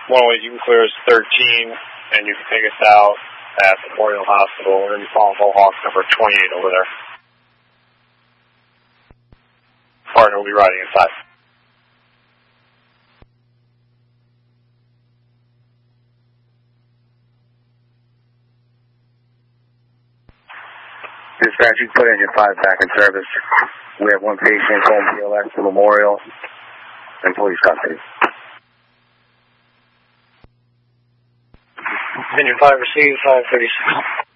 108, you can clear us 13, and you can take us out at Memorial Hospital. We're going to be following Mohawk number 28 over there. Partner will be riding inside. Dispatch, you can put engine 5 back in service. We have one patient home PLS to Memorial and police custody. Engine 5 received, 536.